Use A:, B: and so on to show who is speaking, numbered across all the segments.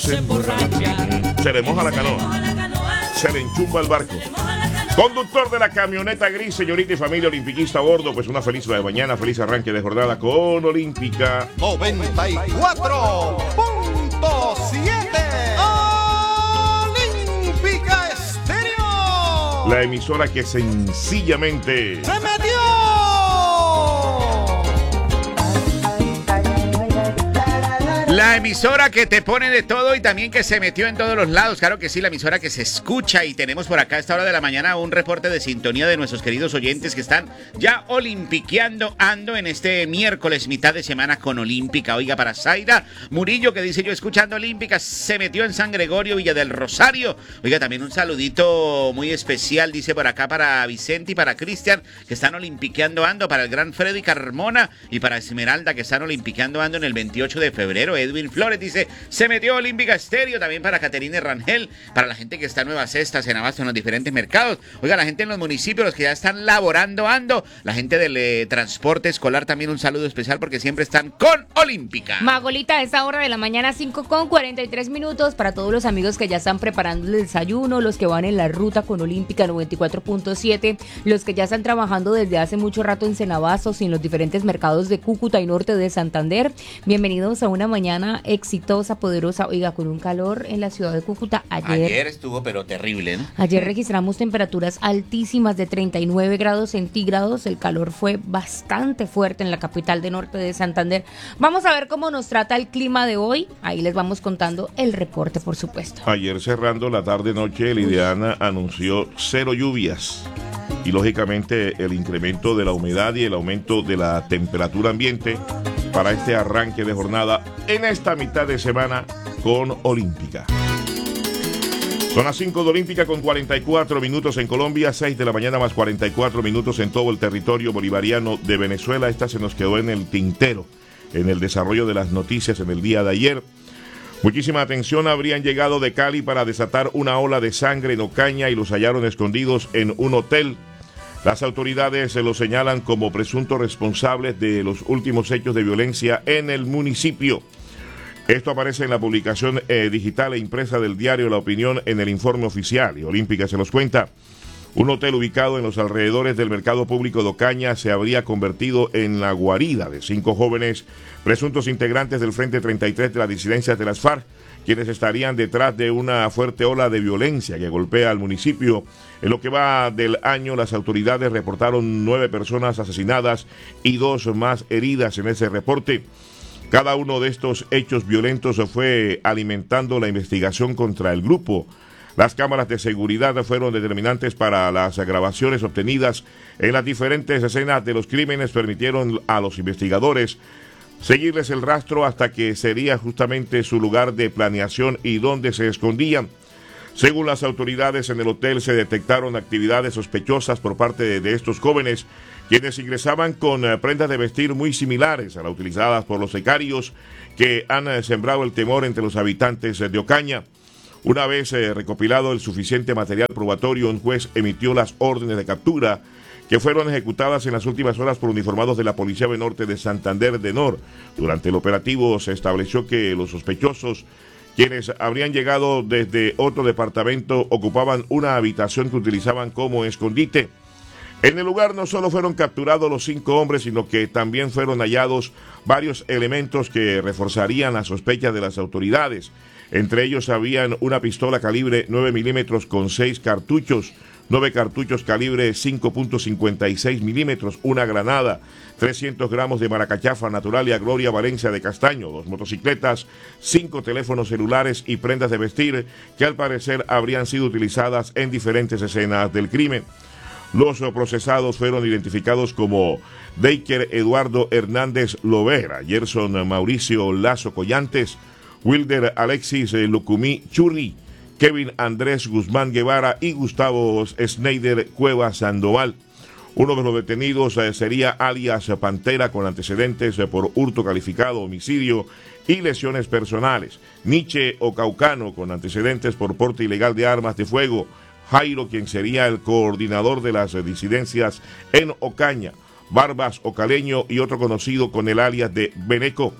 A: Se le moja la canoa, se le enchumba el barco. Conductor de la camioneta gris, señorita y familia olimpiquista a bordo, pues una feliz mañana, feliz arranque de jornada con Olímpica
B: 94.7 Olímpica Estéreo.
A: La emisora que sencillamente
B: ¡se metió!
C: La emisora que te pone de todo y también que se metió en todos los lados. Claro que sí, la emisora que se escucha. Y tenemos por acá a esta hora de la mañana un reporte de sintonía de nuestros queridos oyentes que están ya olimpiqueando ando en este miércoles, mitad de semana con Olímpica. Oiga, para Zaira Murillo, que dice: yo escuchando Olímpica, se metió en San Gregorio, Villa del Rosario. Oiga, también un saludito muy especial, dice por acá, para Vicente y para Cristian, que están olimpiqueando ando, para el gran Freddy Carmona y para Esmeralda, que están olimpiqueando ando en el 28 de febrero. Edwin Flores dice: se metió Olímpica Estéreo. También para Caterina Rangel, para la gente que está en Nuevas Cestas, en Abasto, en los diferentes mercados. Oiga, la gente en los municipios, los que ya están laborando ando, la gente del transporte escolar, también un saludo especial porque siempre están con Olímpica.
D: Magolita, a esta hora de la mañana, 5:43 para todos los amigos que ya están preparando el desayuno, los que van en la ruta con Olímpica 94.7, los que ya están trabajando desde hace mucho rato en Cenabazos y en los diferentes mercados de Cúcuta y norte de Santander. Bienvenidos a una mañana exitosa, poderosa, oiga, con un calor en la ciudad de Cúcuta.
C: Ayer estuvo pero terrible, ¿no?
D: Ayer registramos temperaturas altísimas de 39 grados centígrados. El calor fue bastante fuerte en la capital de norte de Santander. Vamos a ver cómo nos trata el clima de hoy. Ahí les vamos contando el reporte, por supuesto.
A: Ayer cerrando la tarde-noche, el IDEANA anunció 0 lluvias. Y lógicamente el incremento de la humedad y el aumento de la temperatura ambiente para este arranque de jornada en esta mitad de semana con Olímpica. Son las 5 de Olímpica con 44 minutos en Colombia, 6 de la mañana más 44 minutos en todo el territorio bolivariano de Venezuela. Esta se nos quedó en el tintero, en el desarrollo de las noticias en el día de ayer. Muchísima atención, habrían llegado de Cali para desatar una ola de sangre en Ocaña y los hallaron escondidos en un hotel. Las autoridades se los señalan como presuntos responsables de los últimos hechos de violencia en el municipio. Esto aparece en la publicación digital e impresa del diario La Opinión en el informe oficial, y Olímpica se los cuenta. Un hotel ubicado en los alrededores del mercado público de Ocaña se habría convertido en la guarida de 5 jóvenes presuntos integrantes del Frente 33 de las disidencias de las FARC, quienes estarían detrás de una fuerte ola de violencia que golpea al municipio. En lo que va del año, las autoridades reportaron 9 personas asesinadas y 2 más heridas en ese reporte. Cada uno de estos hechos violentos fue alimentando la investigación contra el grupo. Las cámaras de seguridad fueron determinantes para las grabaciones obtenidas en las diferentes escenas de los crímenes, permitieron a los investigadores seguirles el rastro hasta que sería justamente su lugar de planeación y donde se escondían. Según las autoridades, en el hotel se detectaron actividades sospechosas por parte de estos jóvenes, quienes ingresaban con prendas de vestir muy similares a las utilizadas por los sicarios que han sembrado el temor entre los habitantes de Ocaña. Una vez recopilado el suficiente material probatorio, un juez emitió las órdenes de captura que fueron ejecutadas en las últimas horas por uniformados de la Policía de Norte de Santander de Nor. Durante el operativo se estableció que los sospechosos, quienes habrían llegado desde otro departamento, ocupaban una habitación que utilizaban como escondite. En el lugar no solo fueron capturados los 5 hombres, sino que también fueron hallados varios elementos que reforzarían las sospechas de las autoridades. Entre ellos habían una pistola calibre 9 milímetros con 6 cartuchos, 9 cartuchos calibre 5.56 milímetros, una granada, 300 gramos de maracachafa natural y a Gloria Valencia de castaño, 2 motocicletas, 5 teléfonos celulares y prendas de vestir que al parecer habrían sido utilizadas en diferentes escenas del crimen. Los procesados fueron identificados como Deiker Eduardo Hernández Lovera, Gerson Mauricio Lazo Collantes, Wilder Alexis Lucumí Churri, Kevin Andrés Guzmán Guevara y Gustavo Schneider Cuevas Sandoval. Uno de los detenidos sería alias Pantera, con antecedentes por hurto calificado, homicidio y lesiones personales. Nietzsche Ocaucano, con antecedentes por porte ilegal de armas de fuego. Jairo, quien sería el coordinador de las disidencias en Ocaña. Barbas Ocaleño y otro conocido con el alias de Beneco.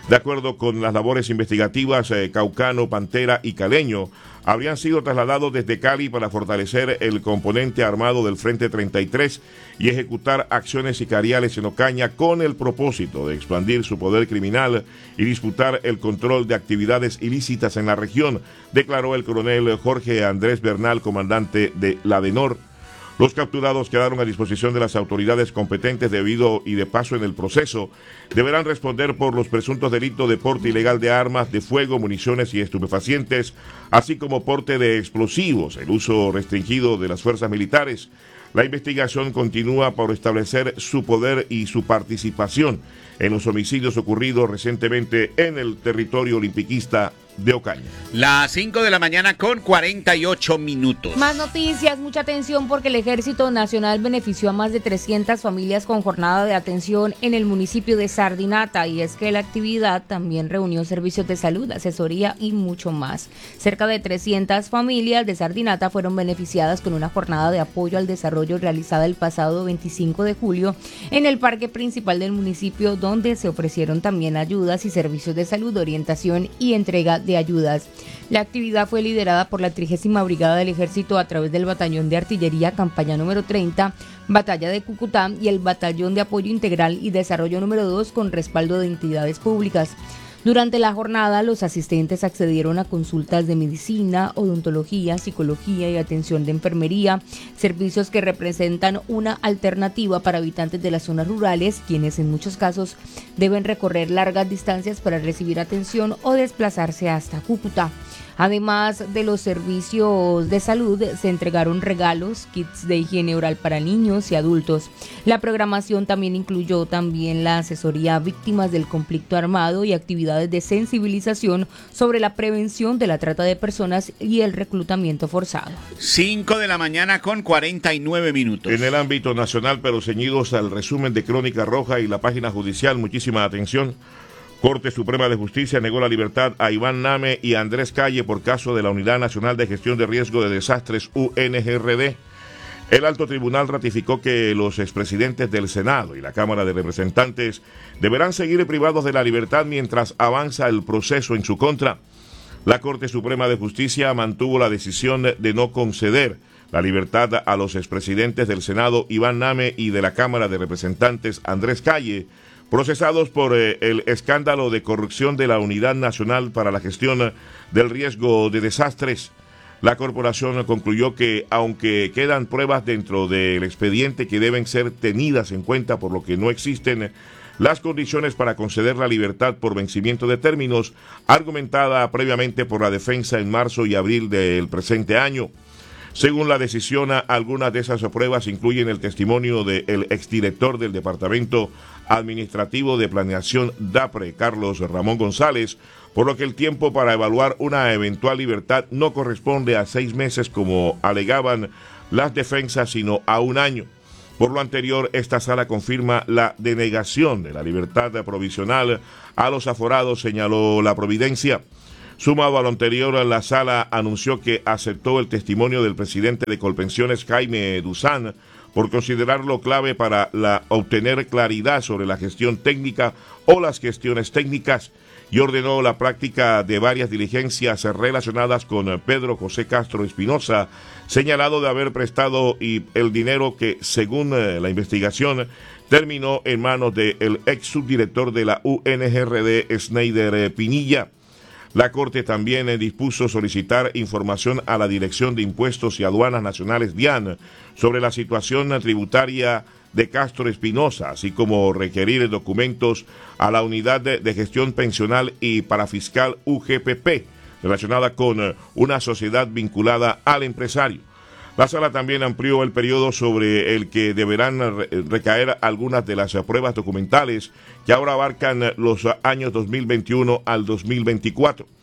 A: De acuerdo con las labores investigativas, Caucano, Pantera y Caleño habrían sido trasladados desde Cali para fortalecer el componente armado del Frente 33 y ejecutar acciones sicariales en Ocaña con el propósito de expandir su poder criminal y disputar el control de actividades ilícitas en la región, declaró el coronel Jorge Andrés Bernal, comandante de la DENOR. Los capturados quedaron a disposición de las autoridades competentes debido y de paso en el proceso. Deberán responder por los presuntos delitos de porte ilegal de armas de fuego, municiones y estupefacientes, así como porte de explosivos, el uso restringido de las fuerzas militares. La investigación continúa por establecer su poder y su participación en los homicidios ocurridos recientemente en el territorio olimpiquista de Ocaña.
C: Las 5 de la mañana con 48 minutos.
D: Más noticias, mucha atención porque el Ejército Nacional benefició a más de 300 familias con jornada de atención en el municipio de Sardinata, y es que la actividad también reunió servicios de salud, asesoría y mucho más. Cerca de 300 familias de Sardinata fueron beneficiadas con una jornada de apoyo al desarrollo realizada el pasado 25 de julio en el parque principal del municipio, donde se ofrecieron también ayudas y servicios de salud, orientación y entrega de ayudas. La actividad fue liderada por la 30ª Brigada del Ejército a través del Batallón de Artillería Campaña número 30, Batalla de Cúcuta y el Batallón de Apoyo Integral y Desarrollo número 2 con respaldo de entidades públicas. Durante la jornada, los asistentes accedieron a consultas de medicina, odontología, psicología y atención de enfermería, servicios que representan una alternativa para habitantes de las zonas rurales, quienes en muchos casos deben recorrer largas distancias para recibir atención o desplazarse hasta Cúcuta. Además de los servicios de salud, se entregaron regalos, kits de higiene oral para niños y adultos. La programación también incluyó la asesoría a víctimas del conflicto armado y actividades de sensibilización sobre la prevención de la trata de personas y el reclutamiento forzado.
C: 5 de la mañana con 49 minutos.
A: En el ámbito nacional, pero ceñidos al resumen de Crónica Roja y la página judicial, muchísima atención. Corte Suprema de Justicia negó la libertad a Iván Name y Andrés Calle por caso de la Unidad Nacional de Gestión de Riesgo de Desastres, UNGRD. El alto tribunal ratificó que los expresidentes del Senado y la Cámara de Representantes deberán seguir privados de la libertad mientras avanza el proceso en su contra. La Corte Suprema de Justicia mantuvo la decisión de no conceder la libertad a los expresidentes del Senado Iván Name y de la Cámara de Representantes Andrés Calle, procesados por el escándalo de corrupción de la Unidad Nacional para la Gestión del Riesgo de Desastres. La corporación concluyó que, aunque quedan pruebas dentro del expediente que deben ser tenidas en cuenta, por lo que no existen las condiciones para conceder la libertad por vencimiento de términos, argumentada previamente por la defensa en marzo y abril del presente año. Según la decisión, algunas de esas pruebas incluyen el testimonio del exdirector del Departamento Administrativo de Planeación DAPRE, Carlos Ramón González, por lo que el tiempo para evaluar una eventual libertad no corresponde a 6 meses como alegaban las defensas, sino a 1 año. Por lo anterior, esta sala confirma la denegación de la libertad provisional a los aforados, señaló la Providencia. Sumado a lo anterior, la sala anunció que aceptó el testimonio del presidente de Colpensiones, Jaime Duzán, por considerarlo clave para obtener claridad sobre la gestión técnica o las gestiones técnicas, y ordenó la práctica de varias diligencias relacionadas con Pedro José Castro Espinosa, señalado de haber prestado el dinero que, según la investigación, terminó en manos del ex subdirector de la UNGRD, Schneider Pinilla. La Corte también dispuso solicitar información a la Dirección de Impuestos y Aduanas Nacionales, DIAN, sobre la situación tributaria de Castro Espinosa, así como requerir documentos a la Unidad de Gestión Pensional y Parafiscal UGPP, relacionada con una sociedad vinculada al empresario. La sala también amplió el periodo sobre el que deberán recaer algunas de las pruebas documentales que ahora abarcan los años 2021 al 2024.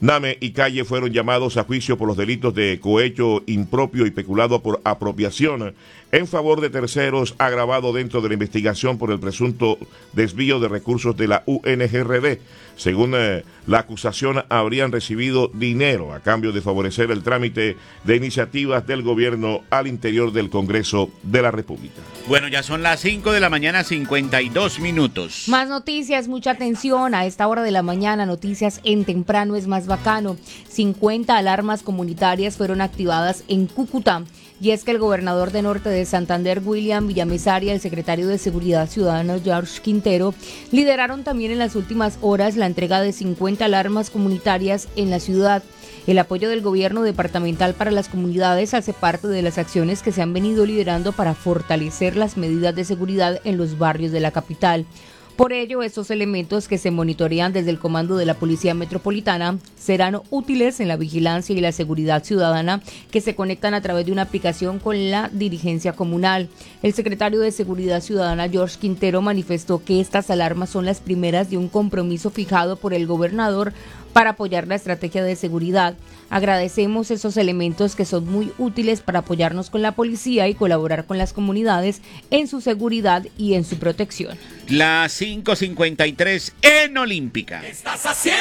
A: Name y Calle fueron llamados a juicio por los delitos de cohecho impropio y peculado por apropiación en favor de terceros, agravado dentro de la investigación por el presunto desvío de recursos de la UNGRD. Según la acusación, habrían recibido dinero a cambio de favorecer el trámite de iniciativas del gobierno al interior del Congreso de la República.
C: Bueno, ya son las 5 de la mañana, 52 minutos.
D: Más noticias, mucha atención a esta hora de la mañana, noticias en Temprano es más bacano. 50 alarmas comunitarias fueron activadas en Cúcuta. Y es que el gobernador de Norte de Santander, William Villamizar, y el secretario de Seguridad Ciudadana, George Quintero, lideraron también en las últimas horas la entrega de 50 alarmas comunitarias en la ciudad. El apoyo del gobierno departamental para las comunidades hace parte de las acciones que se han venido liderando para fortalecer las medidas de seguridad en los barrios de la capital. Por ello, estos elementos que se monitorean desde el comando de la Policía Metropolitana serán útiles en la vigilancia y la seguridad ciudadana, que se conectan a través de una aplicación con la dirigencia comunal. El secretario de Seguridad Ciudadana, George Quintero, manifestó que estas alarmas son las primeras de un compromiso fijado por el gobernador para apoyar la estrategia de seguridad. Agradecemos esos elementos que son muy útiles para apoyarnos con la policía y colaborar con las comunidades en su seguridad y en su protección.
C: Las 5:53 en Olímpica.
B: ¿Qué estás haciendo?